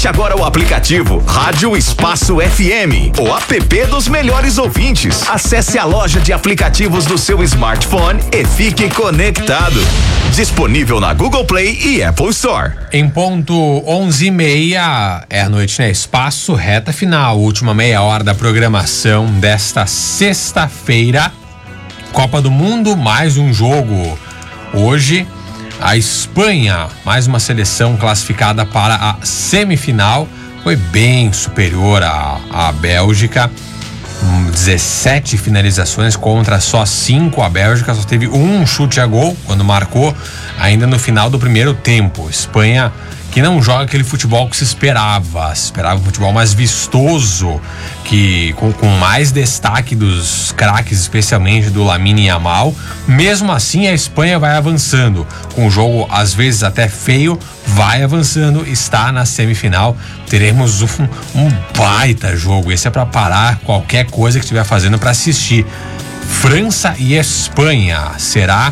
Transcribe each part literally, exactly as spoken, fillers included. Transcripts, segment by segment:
Baixe agora o aplicativo Rádio Espaço F M, o app dos melhores ouvintes. Acesse a loja de aplicativos do seu smartphone e fique conectado. Disponível na Google Play e Apple Store. Em ponto onze e meia, é a noite, né? Espaço, reta final, última meia hora da programação desta sexta-feira. Copa do Mundo, mais um jogo. Hoje, a Espanha, mais uma seleção classificada para a semifinal, foi bem superior à, à Bélgica. dezessete finalizações contra só cinco. A Bélgica só teve um chute a gol quando marcou ainda no final do primeiro tempo. Espanha que não joga aquele futebol que se esperava, se esperava um futebol mais vistoso, que com, com mais destaque dos craques, especialmente do Lamine Yamal. Mesmo assim, a Espanha vai avançando, com o jogo às vezes até feio, vai avançando, está na semifinal. Teremos um, um baita jogo, esse é para parar qualquer coisa que estiver fazendo para assistir. França e Espanha será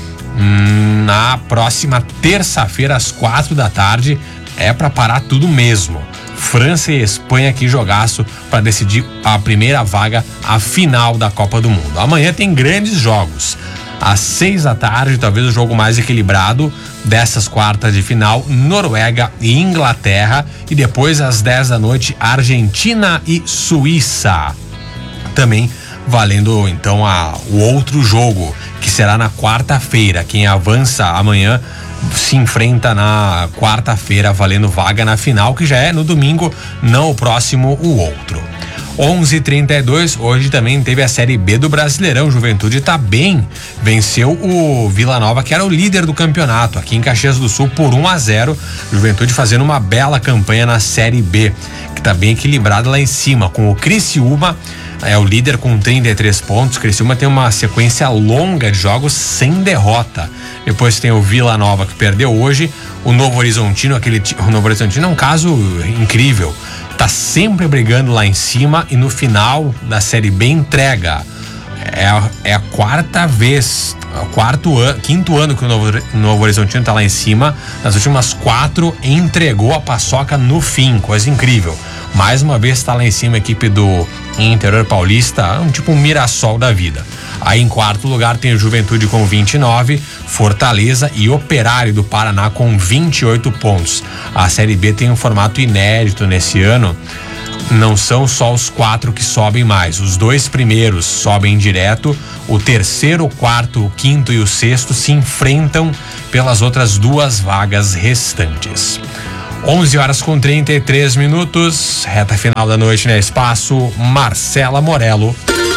na próxima terça-feira às quatro da tarde. É para parar tudo mesmo. França e Espanha, que jogaço para decidir a primeira vaga, a final da Copa do Mundo. Amanhã tem grandes jogos. Às seis da tarde, talvez o jogo mais equilibrado dessas quartas de final, Noruega e Inglaterra. E depois às dez da noite, Argentina e Suíça. Também valendo então a, o outro jogo, que será na quarta-feira. Quem avança amanhã se enfrenta na quarta-feira, valendo vaga na final, que já é no domingo, não o próximo, o outro. onze e trinta e dois, hoje também teve a Série B do Brasileirão. Juventude tá bem, venceu o Vila Nova, que era o líder do campeonato, aqui em Caxias do Sul, por um a zero. Juventude fazendo uma bela campanha na Série B, que tá bem equilibrada lá em cima, com o Criciúma é o líder com trinta e três pontos. Criciúma tem uma sequência longa de jogos sem derrota. Depois tem o Vila Nova, que perdeu hoje. O Novo Horizontino, aquele o Novo Horizontino é um caso incrível, tá sempre brigando lá em cima e no final da Série B entrega. É a, é a quarta vez, o quarto ano, quinto ano que o Novo, Novo Horizontino tá lá em cima. Nas últimas quatro entregou a paçoca no fim, coisa incrível. Mais uma vez está lá em cima a equipe do Interior Paulista, um tipo um Mirassol da vida. Aí em quarto lugar tem o Juventude com vinte e nove, Fortaleza e Operário do Paraná com vinte e oito pontos. A Série B tem um formato inédito nesse ano. Não são só os quatro que sobem mais. Os dois primeiros sobem direto. O terceiro, o quarto, o quinto e o sexto se enfrentam pelas outras duas vagas restantes. onze horas com trinta e três minutos, reta final da noite, né? Espaço, Marcela Morello.